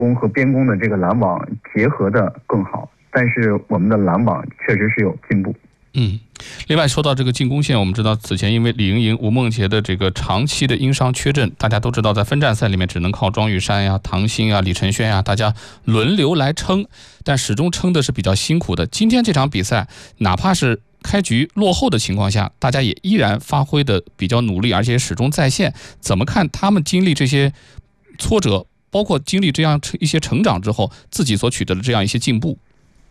攻和边攻的这个拦网结合的更好，但是我们的拦网确实是有进步。 另外说到这个进攻线，我们知道此前因为李盈莹、吴梦洁的这个长期的因伤缺阵，大家都知道在分站赛里面只能靠庄玉珊呀、唐鑫啊、李承轩呀，大家轮流来撑，但始终撑的是比较辛苦的。今天这场比赛，哪怕是开局落后的情况下，大家也依然发挥的比较努力，而且始终在线。怎么看他们经历这些挫折，包括经历这样一些成长之后，自己所取得的这样一些进步？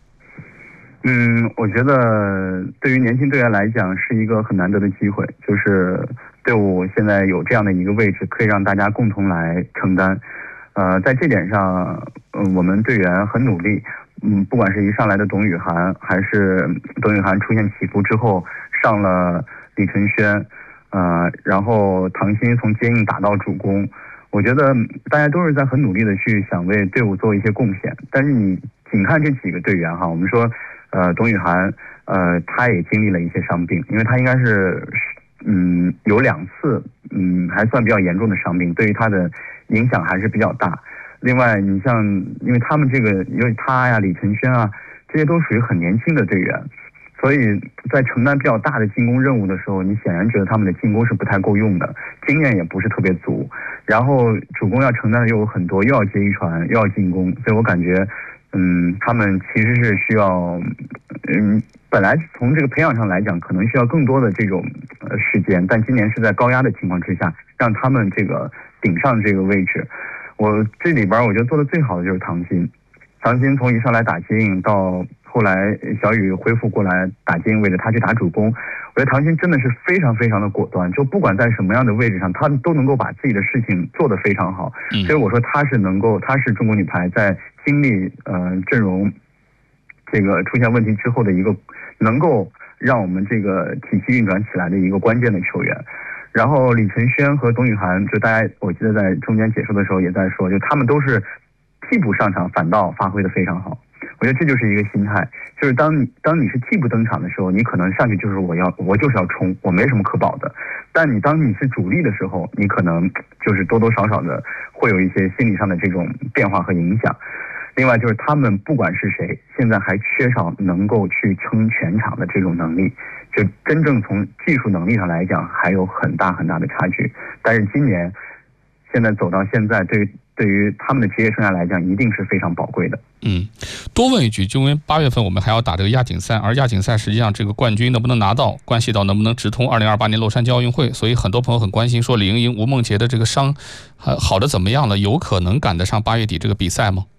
我觉得对于年轻队员来讲是一个很难得的机会，就是队伍现在有这样的一个位置，可以让大家共同来承担。在这点上，我们队员很努力。不管是一上来的董雨涵，还是董雨涵出现起伏之后上了李承轩，然后唐鑫从接应打到主攻，我觉得大家都是在很努力的去想为队伍做一些贡献。但是你仅看这几个队员哈，我们说。董雨涵，他也经历了一些伤病，因为他应该是，有2次，还算比较严重的伤病，对于他的影响还是比较大。另外，你像，因为他们这个，因为他呀、李承轩啊，这些都属于很年轻的队员，所以在承担比较大的进攻任务的时候，你显然觉得他们的进攻是不太够用的，经验也不是特别足。然后主攻要承担的又有很多，又要接一传，又要进攻，所以我感觉。他们其实是需要，本来从这个培养上来讲，可能需要更多的这种时间，但今年是在高压的情况之下，让他们这个顶上这个位置。我这里边我觉得做的最好的就是唐鑫，唐鑫从一上来打接应到后来小雨恢复过来打接应位置，他去打主攻。我觉得唐鑫真的是非常非常的果断，就不管在什么样的位置上，他都能够把自己的事情做得非常好。所以我说他是中国女排在经历阵容这个出现问题之后的一个能够让我们这个体系运转起来的一个关键的球员。然后李承轩和董雨涵，就大家我记得在中间解说的时候也在说，就他们都是替补上场，反倒发挥得非常好。我觉得这就是一个心态，就是当你是替补登场的时候，你可能上去就是我就是要冲，我没什么可保的。但当你是主力的时候，你可能就是多多少少的会有一些心理上的这种变化和影响。另外就是他们不管是谁，现在还缺少能够去撑全场的这种能力，就真正从技术能力上来讲还有很大很大的差距。但是今年现在走到现在，对于他们的职业生涯来讲，一定是非常宝贵的。 多问一句，就因为8月份我们还要打这个亚锦赛，而亚锦赛实际上这个冠军能不能拿到，关系到能不能直通2028年洛杉矶奥运会，所以很多朋友很关心，说李盈莹、吴梦洁的这个伤好的怎么样了？有可能赶得上8月底这个比赛吗？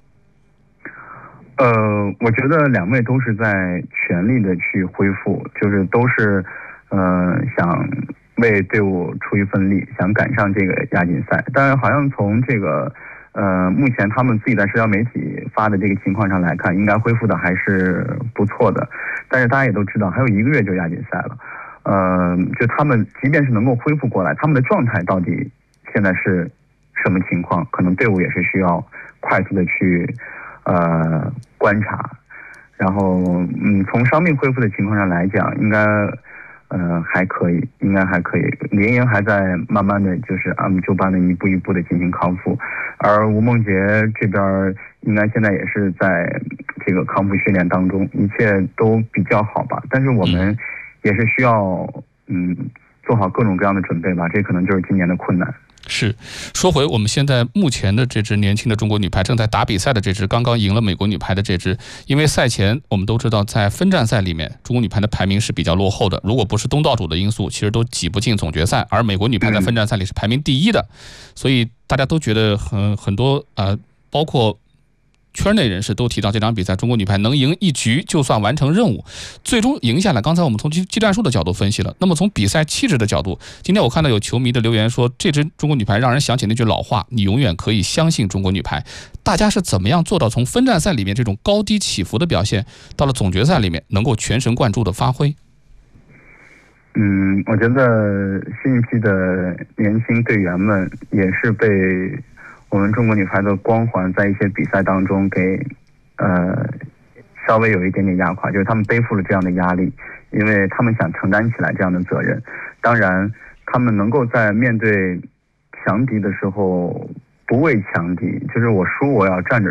我觉得2位都是在全力的去恢复，就是都是想为队伍出一份力，想赶上这个亚锦赛。但是好像从这个目前他们自己在社交媒体发的这个情况上来看，应该恢复的还是不错的。但是大家也都知道，还有1个月就亚锦赛了。就他们即便是能够恢复过来，他们的状态到底现在是什么情况？可能队伍也是需要快速的去观察。然后从伤病恢复的情况上来讲，应该还可以，应该还可以。李盈莹还在慢慢的就是按部就班的一步一步的进行康复，而吴梦洁这边应该现在也是在这个康复训练当中，一切都比较好吧。但是我们也是需要做好各种各样的准备吧，这可能就是今年的困难。 是，说回我们现在目前的这支年轻的中国女排正在打比赛的这支，刚刚赢了美国女排的这支，因为赛前我们都知道，在分站赛里面，中国女排的排名是比较落后的，如果不是东道主的因素，其实都挤不进总决赛，而美国女排在分站赛里是排名第1的，所以大家都觉得很多包括圈内人士都提到这场比赛中国女排能赢1局就算完成任务，最终赢下来。刚才我们从技战术的角度分析了，那么从比赛气质的角度，今天我看到有球迷的留言说，这支中国女排让人想起那句老话，你永远可以相信中国女排。大家是怎么样做到从分站赛里面这种高低起伏的表现，到了总决赛里面能够全神贯注的发挥？ 我觉得新一批的年轻队员们也是被我们中国女排的光环在一些比赛当中给稍微有一点点压垮，就是他们背负了这样的压力，因为他们想承担起来这样的责任。当然他们能够在面对强敌的时候不畏强敌，就是我输我要站着